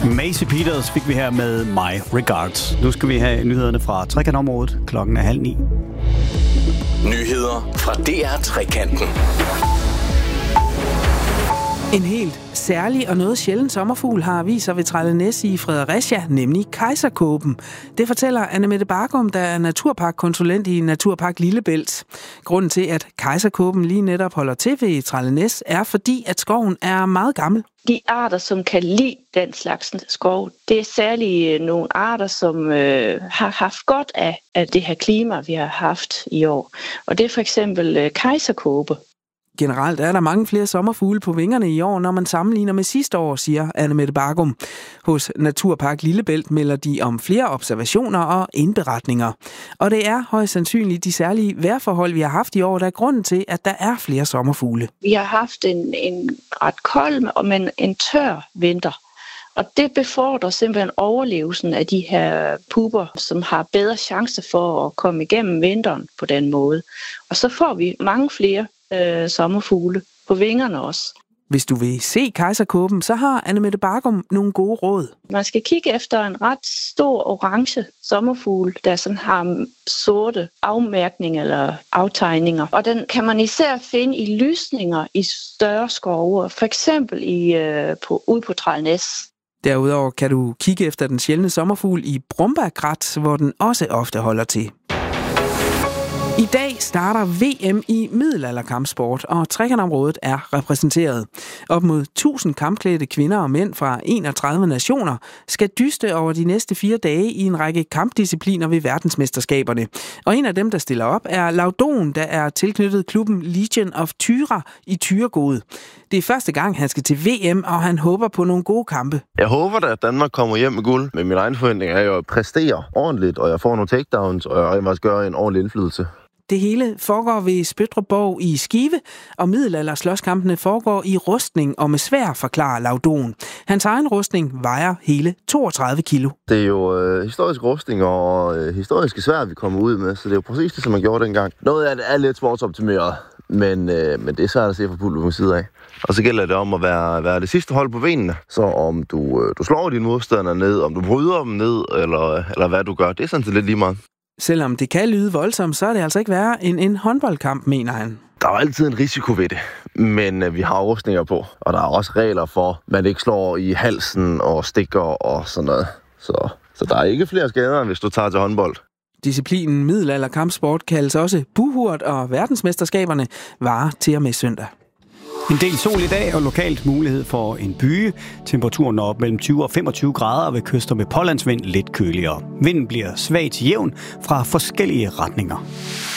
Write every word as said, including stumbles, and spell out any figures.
Macy Peters fik vi her med My Regards. Nu skal vi have nyhederne fra Trekantområdet. Klokken er halv ni. Nyheder fra D R Trekanten. En helt særlig og noget sjælden sommerfugl har vist sig ved Trællenæs i Fredericia, nemlig kejserkåben. Det fortæller Annemette Bargum, der er naturparkkonsulent i Naturpark Lillebælt. Grunden til, at kejserkåben lige netop holder til ved Trællenæs, er fordi, at skoven er meget gammel. De arter, som kan lide den slags skov, det er særligt nogle arter, som øh, har haft godt af, af det her klima, vi har haft i år. Og det er for eksempel øh, kejserkåbe. Generelt er der mange flere sommerfugle på vingerne i år, når man sammenligner med sidste år, siger Annemette Bargum. Hos Naturpark Lillebælt melder de om flere observationer og indberetninger. Og det er højst sandsynligt de særlige vejrforhold, vi har haft i år, der er grunden til, at der er flere sommerfugle. Vi har haft en, en ret kold, men en tør vinter. Og det befordrer simpelthen overlevelsen af de her puber, som har bedre chance for at komme igennem vinteren på den måde. Og så får vi mange flere øh, sommerfugle på vingerne også. Hvis du vil se kejserkåben, så har Annemette Bargum nogle gode råd. Man skal kigge efter en ret stor orange sommerfugl, der sådan har sorte afmærkninger eller aftegninger. Og den kan man især finde i lysninger i større skove, for eksempel i, øh, på, ude på Trællenæs. Derudover kan du kigge efter den sjældne sommerfugl i Brombærkrat, hvor den også ofte holder til. I dag starter V M i middelalderkampsport, og trekantområdet er repræsenteret. Op mod tusind kampklædte kvinder og mænd fra enogtredive nationer skal dyste over de næste fire dage i en række kampdiscipliner ved verdensmesterskaberne. Og en af dem, der stiller op, er Laudon, der er tilknyttet klubben Legion of Tyra i Thyregod. Det er første gang, han skal til V M, og han håber på nogle gode kampe. Jeg håber da, at Danmark kommer hjem med guld. Men min egen forventning er jo at præstere ordentligt, og jeg får nogle takedowns, og jeg også gøre en ordentlig indflydelse. Det hele foregår ved Spøttrup i Skive, og middelalderslåskampene foregår i rustning og med sværd, forklarer Laudon. Hans egen rustning vejer hele toogtredive kilo. Det er jo øh, historisk rustning og øh, historiske sværd, vi kommer ud med, så det er jo præcis det, som man gjorde dengang. Noget af det er lidt sportsoptimeret, men, øh, men det er svært at se fra publikums side af. Og så gælder det om at være, være det sidste hold på benene. Så om du, øh, du slår dine modstandere ned, om du bryder dem ned, eller, eller hvad du gør, det er sådan set lidt lige meget. Selvom det kan lyde voldsomt, så er det altså ikke værre end en håndboldkamp, mener han. Der er altid en risiko ved det, men øh, vi har rustninger på, og der er også regler for, at man ikke slår i halsen og stikker og sådan noget. Så, så der er ikke flere skader, hvis du tager til håndbold. Disciplinen middelalderkampsport kaldes også buhurt, og verdensmesterskaberne varer til og med søndag. En del sol i dag og lokalt mulighed for en byge. Temperaturen når op mellem tyve og femogtyve grader ved kyster med pålandsvind lidt køligere. Vinden bliver svag til jævn fra forskellige retninger.